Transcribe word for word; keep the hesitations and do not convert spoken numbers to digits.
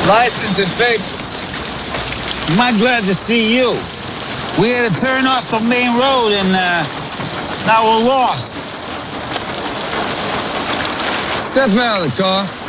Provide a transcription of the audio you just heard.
License and papers. I'm glad to see you. We had to turn off the main road and uh, now we're lost. Step out of the car.